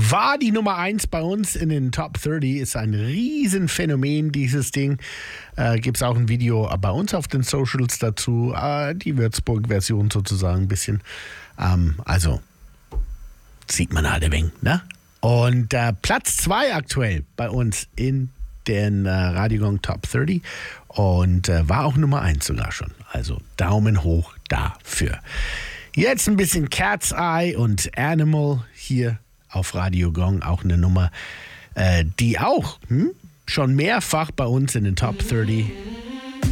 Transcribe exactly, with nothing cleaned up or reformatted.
war die Nummer eins bei uns in den Top dreißig. Ist ein Riesenphänomen, dieses Ding. Äh, Gibt es auch ein Video bei uns auf den Socials dazu. Äh, die Würzburg-Version sozusagen ein bisschen. Ähm, also sieht man halt ein wenig, ne? Und äh, Platz zwei aktuell bei uns in den äh, Radiogong Top dreißig und äh, war auch Nummer eins sogar schon. Also Daumen hoch dafür. Jetzt ein bisschen Cat's Eye und Animal hier auf Radio Gong, auch eine Nummer, äh, die auch hm, schon mehrfach bei uns in den Top dreißig